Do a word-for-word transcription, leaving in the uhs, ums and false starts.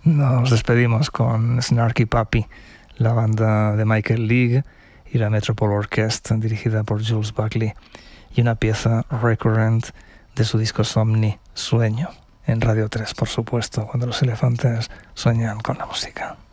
Nos despedimos con Snarky Puppy, la banda de Michael League y la Metropole Orchestra dirigida por Jules Buckley, y una pieza Recurrent de su disco Somni, Sueño, en Radio tres, por supuesto, cuando los elefantes sueñan con la música.